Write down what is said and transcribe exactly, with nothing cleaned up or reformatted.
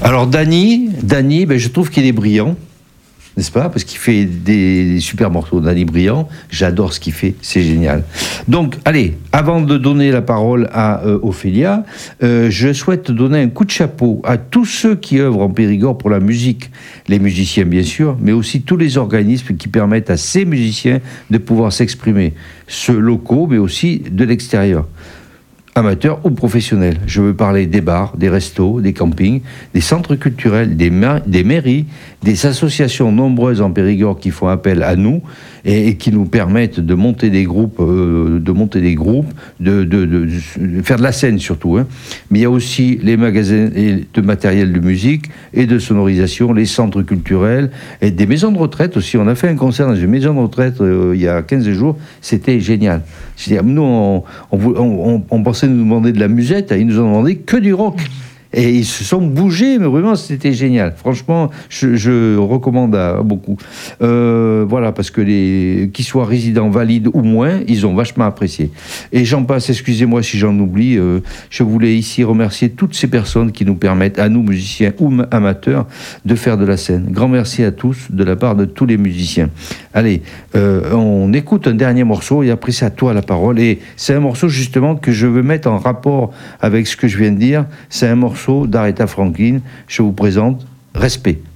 Alors Danny, Danny, ben, je trouve qu'il est brillant, n'est-ce pas? Parce qu'il fait des, des super morceaux. Danny Briand, j'adore ce qu'il fait, c'est génial. Donc, allez, avant de donner la parole à euh, Ophélia, euh, je souhaite donner un coup de chapeau à tous ceux qui œuvrent en Périgord pour la musique, les musiciens bien sûr, mais aussi tous les organismes qui permettent à ces musiciens de pouvoir s'exprimer, ceux locaux, mais aussi de l'extérieur. Amateurs ou professionnels. Je veux parler des bars, des restos, des campings, des centres culturels, des, ma- des mairies, des associations nombreuses en Périgord qui font appel à nous et, et qui nous permettent de monter des groupes, euh, de monter des groupes, de, de, de, de faire de la scène surtout. Hein. Mais il y a aussi les magasins de matériel de musique et de sonorisation, les centres culturels et des maisons de retraite aussi. On a fait un concert dans une maison de retraite euh, il y a quinze jours, c'était génial. C'est-à-dire, nous, on, on, on, on pensait nous demander de la musette, ils nous ont demandé que du rock. Et ils se sont bougés, mais vraiment, c'était génial. Franchement, je, je recommande à, à beaucoup. Euh, voilà, parce que les, qu'ils soient résidents valides ou moins, ils ont vachement apprécié. Et j'en passe, excusez-moi si j'en oublie, euh, je voulais ici remercier toutes ces personnes qui nous permettent, à nous musiciens ou amateurs, de faire de la scène. Grand merci à tous, de la part de tous les musiciens. Allez, euh, on écoute un dernier morceau et après c'est à toi la parole. Et c'est un morceau justement que je veux mettre en rapport avec ce que je viens de dire. C'est un morceau d'Aretha Franklin. Je vous présente Respect.